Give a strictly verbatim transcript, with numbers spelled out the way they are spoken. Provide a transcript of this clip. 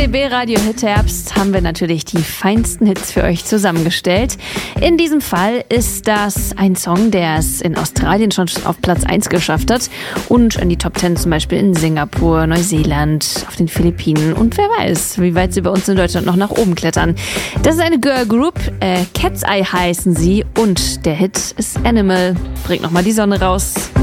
D B Radio Hit Herbst haben wir natürlich die feinsten Hits für euch zusammengestellt. In diesem Fall ist das ein Song, der es in Australien schon auf Platz eins geschafft hat und in die Top zehn zum Beispiel in Singapur, Neuseeland, auf den Philippinen und wer weiß, wie weit sie bei uns in Deutschland noch nach oben klettern. Das ist eine Girl Group, äh, Cat's Eye heißen sie und der Hit ist Animal. Bringt nochmal die Sonne raus.